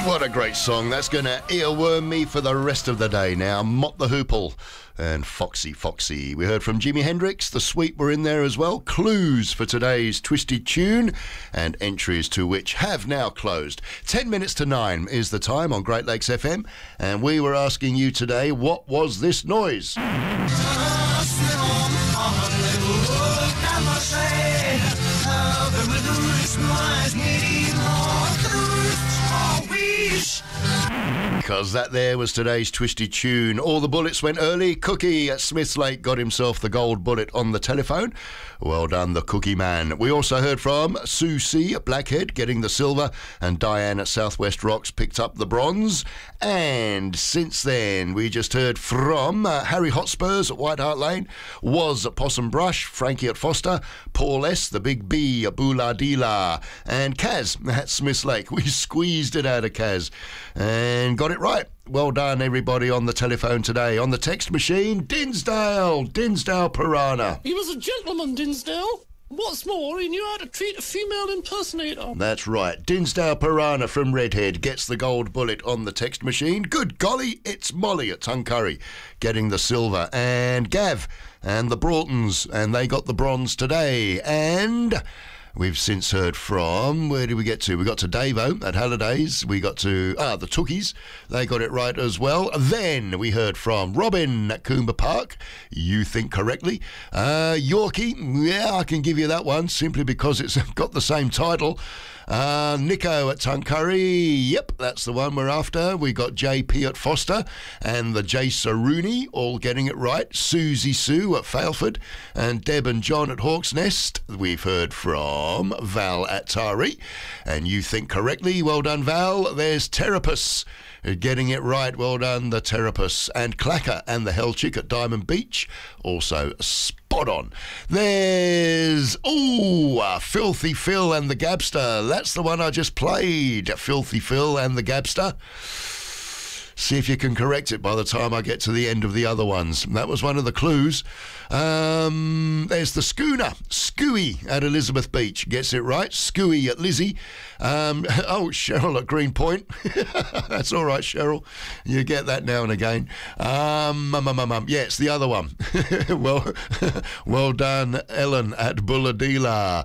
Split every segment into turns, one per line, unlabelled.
What a great song. That's going to earworm me for the rest of the day now. Mott the Hoople and Foxy Foxy. We heard from Jimi Hendrix. The Sweet were in there as well. Clues for today's Twisted Tune and entries to which have now closed. 10 minutes to 9 is the time on Great Lakes FM, and we were asking you today, what was this noise? Because that there was today's Twisted Tune. All the bullets went early. Cookie at Smith's Lake got himself the gold bullet on the telephone. Well done, the Cookie Man. We also heard from Sue C at Blackhead getting the silver, and Diane at Southwest Rocks picked up the bronze. And since then, we just heard from Harry Hotspurs at White Hart Lane, Was at Possum Brush, Frankie at Foster, Paul S, the Big B at Bula Dila, and Kaz at Smith's Lake. We squeezed it out of Kaz and got it right. Well done, everybody on the telephone today. On the text machine, Dinsdale Piranha.
He was a gentleman, Dinsdale. What's more, he knew how to treat a female impersonator.
That's right. Dinsdale Piranha from Redhead gets the gold bullet on the text machine. Good golly, it's Molly at Tuncurry getting the silver. And Gav and the Broughtons, and they got the bronze today. And we've since heard from, where did we get to? We got to Davo at Hallidays. We got to, the Tookies. They got it right as well. Then we heard from Robin at Coomber Park. You think correctly. Yorkie, yeah, I can give you that one simply because it's got the same title. Nico at Tuncurry, yep, that's the one we're after. We got JP at Foster and the J. Rooney all getting it right. Susie Sue at Failford and Deb and John at Hawk's Nest. We've heard from Val at Tari, and you think correctly. Well done, Val. There's Terapus getting it right. Well done, the Terapus. And Clacker and the Hell Chick at Diamond Beach, also spot on. There's Filthy Phil and the Gabster. That's the one I just played. Filthy Phil and the Gabster. See if you can correct it by the time I get to the end of the other ones. That was one of the clues. There's the Schooner. Scooey at Elizabeth Beach. Gets it right. Scooey at Lizzie. Cheryl at Greenpoint. That's all right, Cheryl. You get that now and again. Yeah, it's the other one. Well done, Ellen at Bulladila.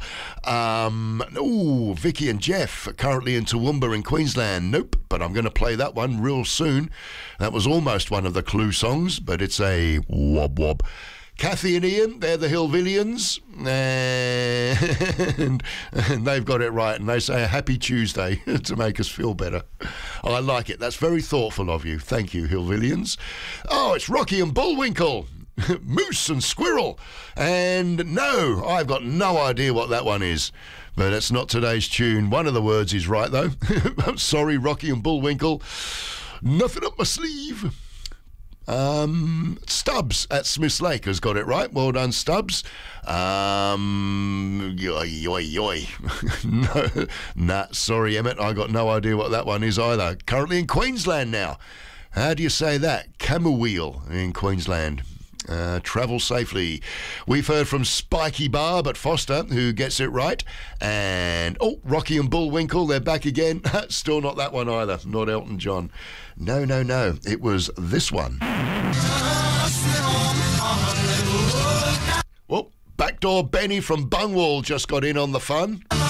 Vicky and Jeff currently in Toowoomba in Queensland. Nope, but I'm going to play that one real soon. That was almost one of the clue songs, but it's a wob wob. Kathy and Ian, they're the Hillvillians, and they've got it right, and they say a happy Tuesday to make us feel better. I like it. That's very thoughtful of you. Thank you, Hillvillians. It's Rocky and Bullwinkle. Moose and Squirrel. And no, I've got no idea what that one is. But it's not today's tune. One of the words is right, though. I'm sorry, Rocky and Bullwinkle. Nothing up my sleeve. Stubbs at Smith's Lake has got it right. Well done, Stubbs. No, sorry, Emmett. I got no idea what that one is either. Currently in Queensland now. How do you say that? Camooweal in Queensland. Travel safely. We've heard from Spiky Barb at Foster, who gets it right. And, Rocky and Bullwinkle, they're back again. Still not that one either. Not Elton John. No. It was this one. Backdoor Benny from Bungwall just got in on the fun.